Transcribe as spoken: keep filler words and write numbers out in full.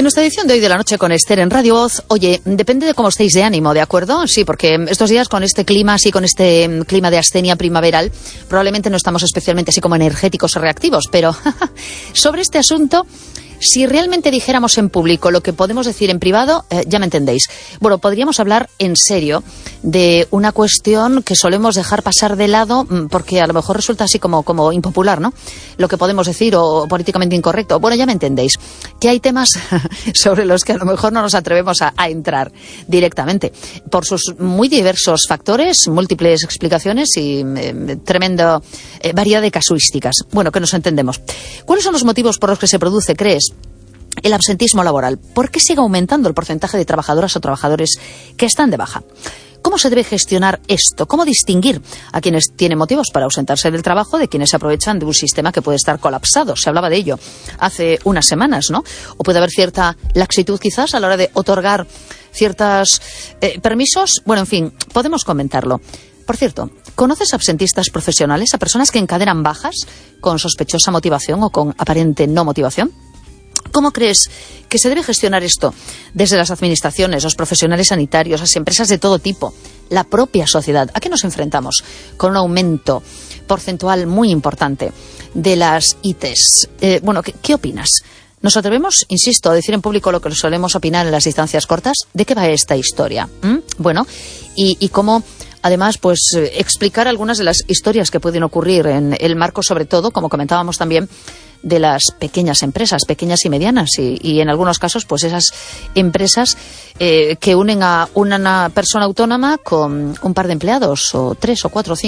En nuestra edición de hoy de la noche con Esther en Radio Voz, oye, depende de cómo estéis de ánimo, ¿de acuerdo? Sí, porque estos días con este clima, así con este clima de astenia primaveral, probablemente no estamos especialmente así como energéticos o reactivos, pero sobre este asunto, si realmente dijéramos en público lo que podemos decir en privado, eh, ya me entendéis. Bueno, podríamos hablar en serio de una cuestión que solemos dejar pasar de lado porque a lo mejor resulta así como, como impopular, ¿no? Lo que podemos decir o políticamente incorrecto. Bueno, ya me entendéis. Que hay temas sobre los que a lo mejor no nos atrevemos a, a entrar directamente por sus muy diversos factores, múltiples explicaciones y eh, tremenda eh, variedad de casuísticas. Bueno, que nos entendemos. ¿Cuáles son los motivos por los que se produce, crees, el absentismo laboral? ¿Por qué sigue aumentando el porcentaje de trabajadoras o trabajadores que están de baja? ¿Cómo se debe gestionar esto? ¿Cómo distinguir a quienes tienen motivos para ausentarse del trabajo de quienes se aprovechan de un sistema que puede estar colapsado? Se hablaba de ello hace unas semanas, ¿no? O puede haber cierta laxitud quizás a la hora de otorgar ciertos eh, permisos. Bueno, en fin, podemos comentarlo. Por cierto, ¿conoces absentistas profesionales, a personas que encadenan bajas con sospechosa motivación o con aparente no motivación? ¿Cómo crees que se debe gestionar esto desde las administraciones, los profesionales sanitarios, las empresas de todo tipo, la propia sociedad? ¿A qué nos enfrentamos? Con un aumento porcentual muy importante de las I T s. Eh, bueno, ¿qué, ¿qué opinas? ¿Nos atrevemos, insisto, a decir en público lo que solemos opinar en las distancias cortas? ¿De qué va esta historia? ¿Mm? Bueno, y, y cómo, además, pues explicar algunas de las historias que pueden ocurrir en el marco, sobre todo, como comentábamos también, de las pequeñas empresas, pequeñas y medianas, y, y en algunos casos, pues esas empresas eh, que unen a una persona autónoma con un par de empleados, o tres, o cuatro, o cinco.